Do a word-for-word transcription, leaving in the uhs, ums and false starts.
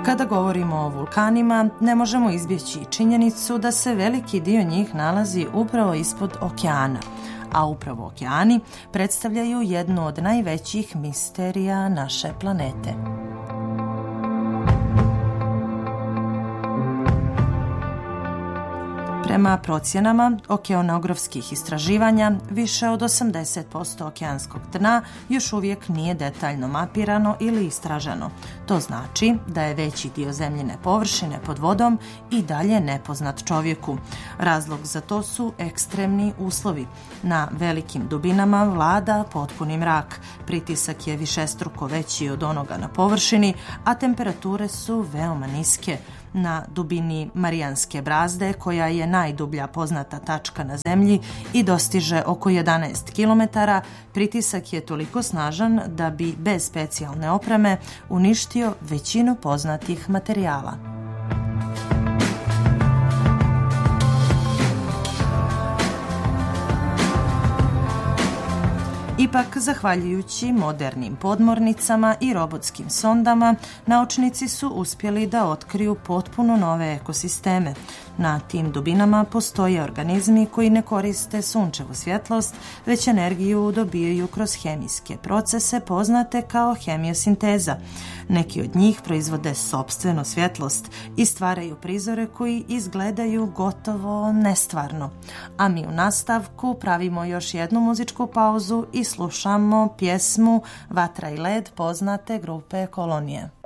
Kada govorimo o vulkanima, ne možemo izbjeći činjenicu da se veliki dio njih nalazi upravo ispod okeana, a upravo okeani predstavljaju jednu od najvećih misterija naše planete. Prema procjenama okeanografskih istraživanja, više od osamdeset posto okeanskog dna još uvijek nije detaljno mapirano ili istraženo. To znači da je veći dio zemljine površine pod vodom i dalje nepoznat čovjeku. Razlog za to su ekstremni uslovi. Na velikim dubinama vlada potpuni mrak, pritisak je višestruko veći od onoga na površini, a temperature su veoma niske. Na dubini Marijanske brazde, koja je najdublja poznata tačka na zemlji i dostiže oko jedanaest kilometara, pritisak je toliko snažan da bi bez specijalne opreme uništio većinu poznatih materijala. Ipak, zahvaljujući modernim podmornicama i robotskim sondama, naučnici su uspjeli da otkriju potpuno nove ekosisteme. Na tim dubinama postoje organizmi koji ne koriste sunčevu svjetlost, već energiju dobijaju kroz hemijske procese poznate kao hemiosinteza. Neki od njih proizvode sopstvenu svjetlost i stvaraju prizore koji izgledaju gotovo nestvarno. A mi u nastavku pravimo još jednu muzičku pauzu i slušamo pjesmu Vatra i led poznate grupe Kolonije.